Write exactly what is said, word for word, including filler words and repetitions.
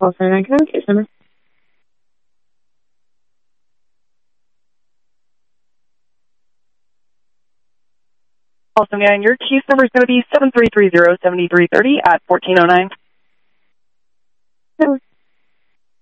Call center nine, can I have case number? Call center nine, your case number is going to be seven three three zero, seven three three zero at fourteen oh nine. No.